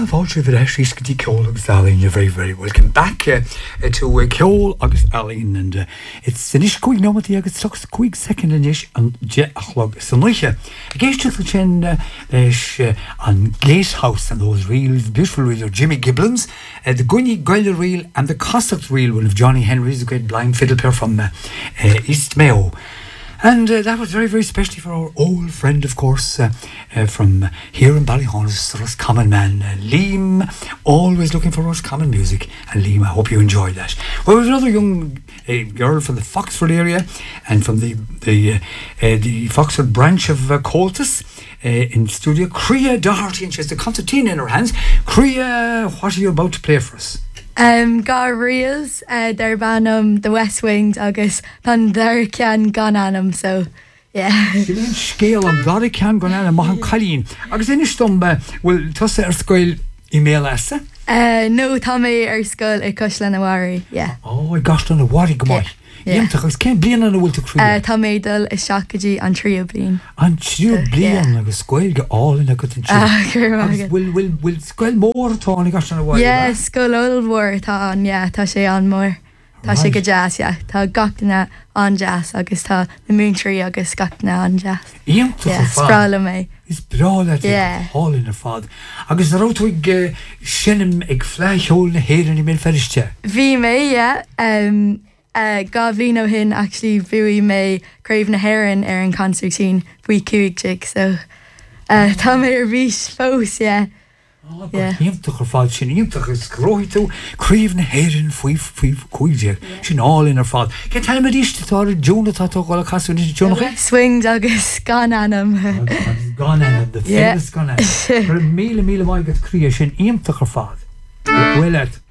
Fáilte bhí éis go dtí Ceol agus Aline. You're very, very welcome back to Ceol agus Aline. And it's an ish quick number agus sucks quick second in ish and jet achlog so noiche. Against the chin on Gatehouse and those reels, beautiful reels of Jimmy Gibbons, the Gunny Goyle reel and the Cossack reel, one of Johnny Henry's, a great blind fiddle player from East Mayo. And that was very, very special for our old friend, of course, from here in Ballyhonus, Roscommon man, Liam, always looking for Roscommon music. And Liam, I hope you enjoyed that. Well, we have another young girl from the Foxford area and from the Foxford branch of Coltis in studio, Crea Doherty, and she has the concertina in her hands. Crea, what are you about to play for us? Gar reels, der banum the West Wings agus pan der can gan anum, so yeah. Sílim scéal an gari can gan anum mahan Colleen. Agus inis dom will tusa scoil email essa? No, Tommy scoil cushlan awari, yeah. Oh, I gosh done a wari gomai. Iamtach agus cén blian an bhfuil tú cruú. Tommy dul is seacaidí an trío blian. An trío blian agus scoil go álainn agus an trío. Agus will scoil mór atá an gosh done a wari? Yeah, scoil old mór tá an, yeah, tá sé an mór. Tá sé go jazz, yeah. Tá gachtainna an jazz agus tá na moon tree agus gachtainna an jazz. Iamtach yeah, sprála mé. Is brála te álainn ar fad. Agus rátuig sinnim ag fleithhol na héireann I mé feriste. Bhí mé, yeah. Gavino hin actually bhui me crave na heron an concertine bhui cuig so tá mé bhís fós, yeah. Iamtach ar fad sin iamtach is gróí tú críomh na héireann faoi cuiide sin álainn ar fad. Cén tal me díiste tá Jóna tá gáil casú ní Jóna? Swings agus gan anam. Gan anam, the famous gan anam. Míle maigad cría sin iamtach ar fad. Bhfuil